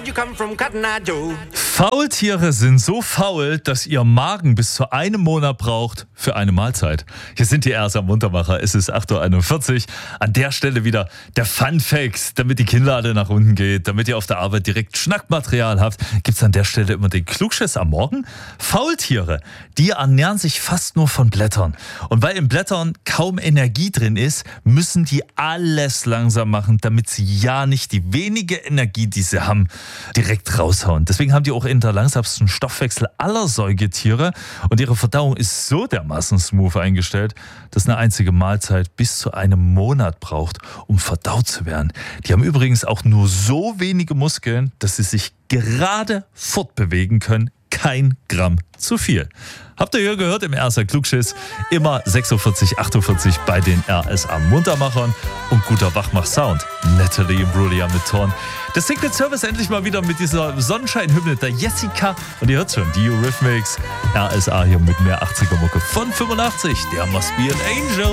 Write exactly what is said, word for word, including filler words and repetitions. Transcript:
you come from, Cotton Eye Joe? Faultiere sind so faul, dass ihr Magen bis zu einem Monat braucht für eine Mahlzeit. Hier sind die R S A Muntermacher. Es ist acht Uhr einundvierzig. An der Stelle wieder der Fun Fact, damit die Kinnlade nach unten geht, damit ihr auf der Arbeit direkt Schnackmaterial habt, gibt es an der Stelle immer den Klugschiss am Morgen. Faultiere, die ernähren sich fast nur von Blättern. Und weil in Blättern kaum Energie drin ist, müssen die alles langsam machen, damit sie ja nicht die wenige Energie, die sie haben, direkt raushauen. Deswegen haben die auch in der langsamsten Stoffwechsel aller Säugetiere und ihre Verdauung ist so dermaßen smooth eingestellt, dass eine einzige Mahlzeit bis zu einem Monat braucht, um verdaut zu werden. Die haben übrigens auch nur so wenige Muskeln, dass sie sich gerade fortbewegen können. Kein Gramm zu viel. Habt ihr hier gehört im R S A Klugschiss? Immer sechs Uhr vierzig, acht Uhr vierzig bei den R S A Muntermachern und guter Wachmach-Sound. Natalie Imbruglia mit Torn. Der Secret Service endlich mal wieder mit dieser Sonnenschein-Hymne der Jessica. Und ihr hört schon, die Eurythmics. R S A hier mit mehr achtziger Mucke von fünfundachtzig. Der Must Be an Angel.